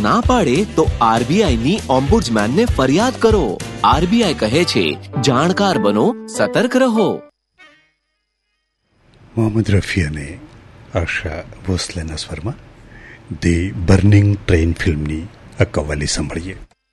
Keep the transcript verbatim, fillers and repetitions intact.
ના પાડે તો આરબીઆઈ ની ઓમ્બુડ્સમેન ને ફરિયાદ કરો. આરબીઆઈ કહે છે, જાણકાર બનો, સતર્ક રહો. મોહમ્મદ રફી અને આશા ભોસલેના સ્વરમાં ધી બર્નિંગ ટ્રેન ફિલ્મની આ કવ્વાલી સાંભળીએ.